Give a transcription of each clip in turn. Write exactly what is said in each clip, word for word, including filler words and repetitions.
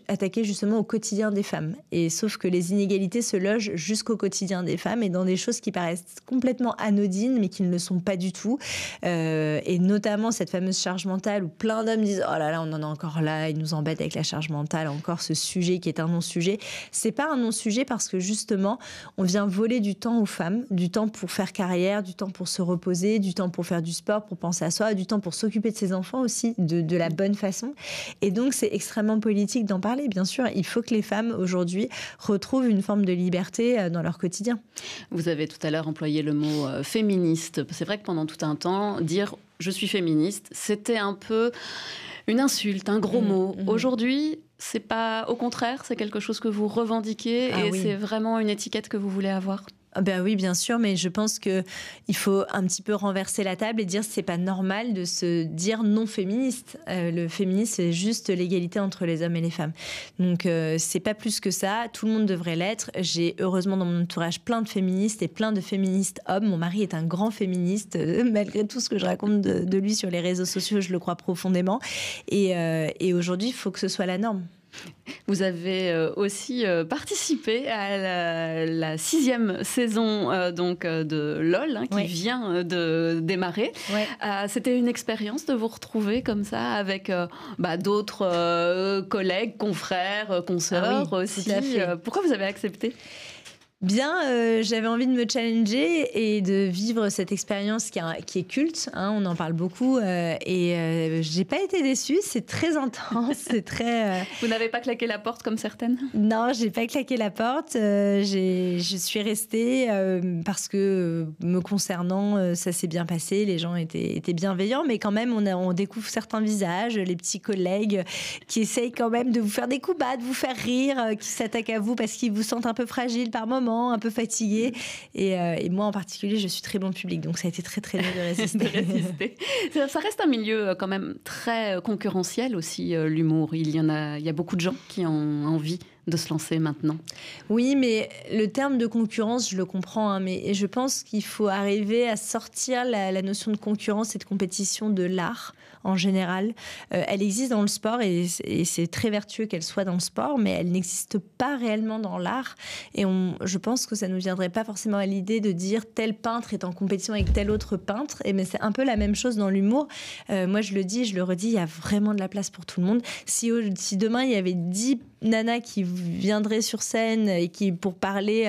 attaquer justement au quotidien des femmes. Et sauf que les inégalités se logent jusqu'au quotidien des femmes et dans des choses qui paraissent complètement anodines, mais qui ne le sont pas du tout. Euh, et notamment cette fameuse charge mentale où plein d'hommes disent « Oh là là, on en est encore là, ils nous embêtent avec la charge mentale, encore ce sujet qui est un non-sujet. » C'est pas un non-sujet parce que justement, on vient voler du temps aux femmes, du temps pour faire carrière, du temps pour se reposer, du temps pour faire du sport, pour penser à soi, du temps pour s'occuper de ses enfants aussi, de, de la bonne façon. Et donc, c'est extrêmement politique d'en parler, bien sûr. Il faut que les femmes, aujourd'hui, retrouvent une forme de liberté dans leur quotidien. Vous avez tout à l'heure employé le mot euh, féministe. C'est vrai que pendant tout un temps, dire « je suis féministe », c'était un peu une insulte, un gros mmh, mot. Mmh. Aujourd'hui, c'est pas, au contraire, c'est quelque chose que vous revendiquez ah, et oui. c'est vraiment une étiquette que vous voulez avoir. Ben oui, bien sûr, mais je pense que il faut un petit peu renverser la table et dire que c'est pas normal de se dire non féministe. Euh, le féminisme, c'est juste l'égalité entre les hommes et les femmes. Donc, euh, c'est pas plus que ça. Tout le monde devrait l'être. J'ai heureusement dans mon entourage plein de féministes et plein de féministes hommes. Mon mari est un grand féministe, euh, malgré tout ce que je raconte de, de lui sur les réseaux sociaux, je le crois profondément. Et, euh, et aujourd'hui, il faut que ce soit la norme. Vous avez euh, aussi euh, participé à la, la sixième saison euh, donc, euh, de LOL, hein, qui oui. vient de démarrer. Oui. Euh, c'était une expérience de vous retrouver comme ça avec euh, bah, d'autres euh, collègues, confrères, consoeurs ah oui, aussi. Euh, pourquoi vous avez accepté ? Bien, euh, j'avais envie de me challenger et de vivre cette expérience qui, a, qui est culte. Hein, on en parle beaucoup euh, et euh, j'ai pas été déçue. C'est très intense, c'est très. Euh... Vous n'avez pas claqué la porte comme certaines ? Non, j'ai pas claqué la porte. Euh, j'ai, je suis restée euh, parce que me concernant, euh, ça s'est bien passé. Les gens étaient, étaient bienveillants, mais quand même, on, a, on découvre certains visages, les petits collègues qui essayent quand même de vous faire des coups bas, de vous faire rire, euh, qui s'attaquent à vous parce qu'ils vous sentent un peu fragile par moment. Un peu fatiguée et, euh, et moi en particulier je suis très bon public donc ça a été très très dur de résister. de résister. Ça, ça reste un milieu quand même très concurrentiel aussi, euh, l'humour. Il y en a, il y a beaucoup de gens qui ont envie de se lancer maintenant. Oui, mais le terme de concurrence, je le comprends, hein, mais je pense qu'il faut arriver à sortir la, la notion de concurrence et de compétition de l'art en général. Euh, elle existe dans le sport et, et c'est très vertueux qu'elle soit dans le sport, mais elle n'existe pas réellement dans l'art. Et on, je pense que ça ne nous viendrait pas forcément à l'idée de dire tel peintre est en compétition avec tel autre peintre. Et mais c'est un peu la même chose dans l'humour. Euh, moi, je le dis, je le redis, il y a vraiment de la place pour tout le monde. Si, si demain il y avait dix nanas qui viendraient sur scène et qui pour parler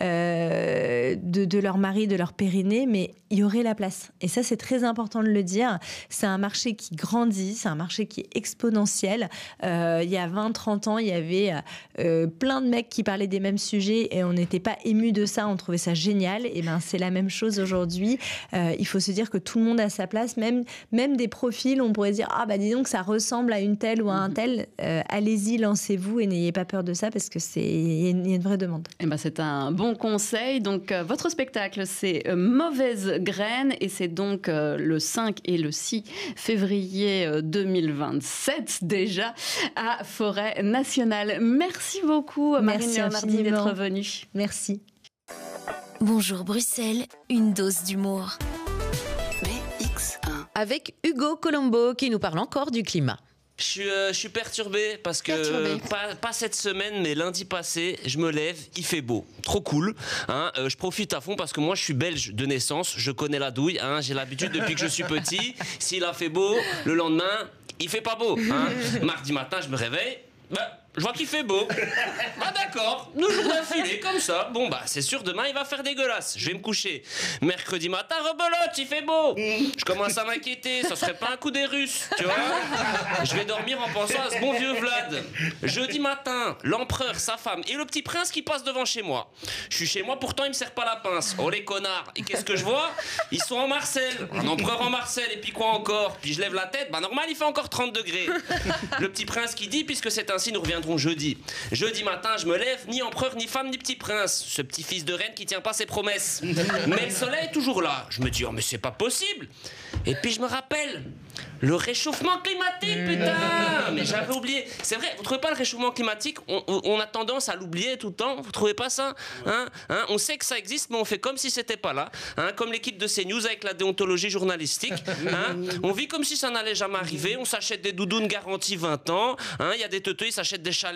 euh, de, de leur mari, de leur périnée, mais il y aurait la place. Et ça, c'est très important de le dire. C'est un marché qui grandit, c'est un marché qui est exponentiel. Euh, il y a vingt trente ans, il y avait euh, plein de mecs qui parlaient des mêmes sujets et on n'était pas émus de ça, on trouvait ça génial. Et ben, c'est la même chose aujourd'hui. Euh, il faut se dire que tout le monde a sa place, même, même des profils, on pourrait dire « Ah, bah dis donc, ça ressemble à une telle ou à un tel. Euh, » Allez-y, lancez-vous et n'ayez pas peur de ça parce que c'est il y a une, une vraie demande. Et ben c'est un bon conseil. Donc euh, votre spectacle c'est euh, Mauvaise Graine et c'est donc euh, le cinq et le six février euh, deux mille vingt-sept déjà à Forêt Nationale. Merci beaucoup Marine Leonardi d'être venue. Merci. Bonjour Bruxelles, une dose d'humour. B X un. Avec Hugo Colombo qui nous parle encore du climat. Je suis, euh, je suis perturbé parce que perturbé. Pas, pas cette semaine mais lundi passé je me lève, il fait beau, trop cool hein, euh, je profite à fond parce que moi je suis belge de naissance, je connais la douille hein, j'ai l'habitude depuis que je suis petit, s'il a fait beau le lendemain il fait pas beau hein. Mardi matin je me réveille, bah, je vois qu'il fait beau. Ah d'accord, deux jours d'affilée, comme ça. Bon bah c'est sûr, demain il va faire dégueulasse. Je vais me coucher. Mercredi matin, rebelote, il fait beau. Je commence à m'inquiéter, ça serait pas un coup des Russes, tu vois. Je vais dormir en pensant à ce bon vieux Vlad. Jeudi matin, l'empereur, sa femme et le petit prince qui passe devant chez moi. Je suis chez moi, pourtant il me serre pas la pince. Oh les connards. Et qu'est-ce que je vois? Ils sont en Marcel. Un empereur en Marcel, et puis quoi encore? Puis je lève la tête, bah normal il fait encore trente degrés. Le petit prince qui dit, puisque c'est ainsi, nous reviendrons jeudi. Jeudi matin, je me lève, ni empereur, ni femme, ni petit prince. Ce petit fils de reine qui tient pas ses promesses. Mais le soleil est toujours là. Je me dis, oh mais c'est pas possible. Et puis je me rappelle, le réchauffement climatique, putain. Mais j'avais oublié. C'est vrai, vous trouvez pas le réchauffement climatique, on, on, on a tendance à l'oublier tout le temps. Vous trouvez pas ça, hein, hein? On sait que ça existe, mais on fait comme si c'était pas là, hein? Comme l'équipe de CNews avec la déontologie journalistique, hein? On vit comme si ça n'allait jamais arriver. On s'achète des doudounes garanties vingt ans, hein? Il y a des teuteux, ils s'achètent des chalets